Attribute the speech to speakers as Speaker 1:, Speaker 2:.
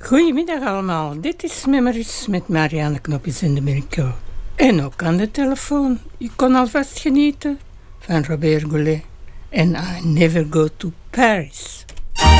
Speaker 1: Goedemiddag allemaal, dit is Memories met Marianne Knopjes in de Mirko. En ook aan de telefoon, je kon alvast genieten van Robert Goulet en I Never Go to Paris.